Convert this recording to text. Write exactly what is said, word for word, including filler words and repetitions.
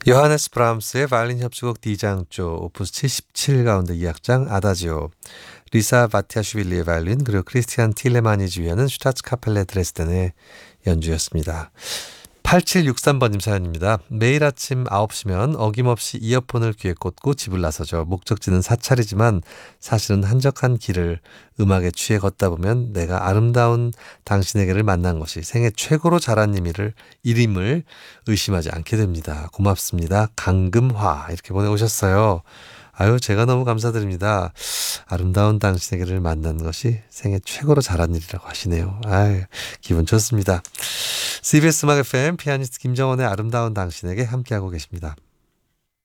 요하네스 브람스의 바이올린 협주곡 D장조 오프스 칠십칠 가운데 이 악장 아다지오, 리사 바티아슈빌리의 바이올린 그리고 크리스티안 틸레마니 지휘하는 슈타츠 카펠레 드레스덴의 연주였습니다. 팔칠육삼 번님 사연입니다. 매일 아침 아홉 시면 어김없이 이어폰을 귀에 꽂고 집을 나서죠. 목적지는 사찰이지만 사실은 한적한 길을 음악에 취해 걷다 보면 내가 아름다운 당신에게를 만난 것이 생애 최고로 잘한 일임을, 일임을 의심하지 않게 됩니다. 고맙습니다. 강금화 이렇게 보내오셨어요. 아유, 제가 너무 감사드립니다. 아름다운 당신에게를 만난 것이 생애 최고로 잘한 일이라고 하시네요. 아유, 기분 좋습니다. 씨비에스 음악 에프엠 피아니스트 김정원의 아름다운 당신에게 함께하고 계십니다.